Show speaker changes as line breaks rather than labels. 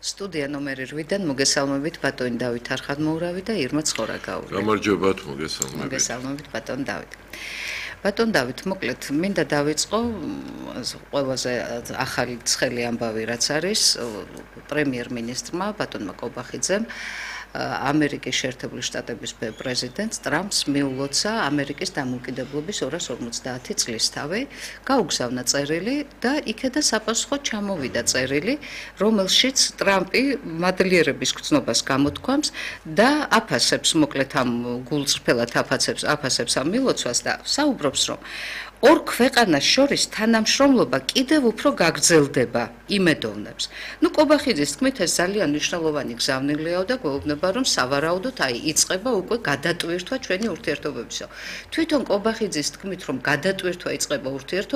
სტუდია ნომერი 8-დან მოგესალმებით ბატონი დავით არხადმოურავი და ირმა ცხორაგაური.
გამარჯობათ, მოგესალმებით.
მოგესალმებით ბატონ დავით. ბატონ დავით, მოკლედ მინდა დავიწყო ყველაზე ახალი ცხელი ამბავი რაც არის პრემიერ-მინისტრმა ბატონმა კობახიძემ ამერიკის შეერთებული შტატების პრეზიდენტს ტრამპს მიულოცა ამერიკის დამოუკიდებლობის 250 წლისთავი, გაუგზავნა წერილი და იქედან საპასუხოდ ჩამოვიდა წერილი, რომელშიც ტრამპი მადლიერების გრძნობას გამოთქვამს და აფასებს მოკლედ ამ გულწრფელად აფასებს ამ მილოცვას და საუბრობს რომ ორ ქვეყანას შორის თანამშრომლობა კიდევ უფრო გაგრძელდება, იმედოვნებს. კობახიძის თქმით ეს ძალიან მნიშვნელოვანი გზავნილია და გვეუბნება რომ სავარაუდოდ იწყება უკვე გადატვირთვა ჩვენი ურთიერთობებისა. თვითონ კობახიძის თქმით რომ გადატვირთვა იწყება ურთიერთობებისა